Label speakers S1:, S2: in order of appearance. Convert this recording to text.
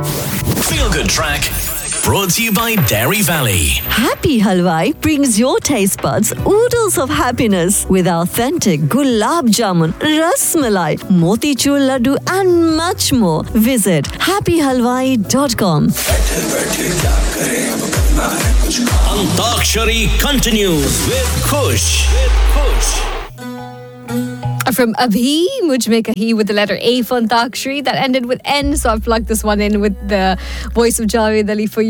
S1: Feel Good Track, brought to you by Dairy Valley.
S2: Happy Halwai brings your taste buds oodles of happiness with authentic gulab jamun, ras malai, motichur laddu and much more. Visit happyhalwai.com.
S1: Antakshari continues with Kush.
S3: From Abhi, Mujh Mein Kahi with the letter A for Antakshari that ended with N. So I've plugged this one in with the voice of Javed Ali for you.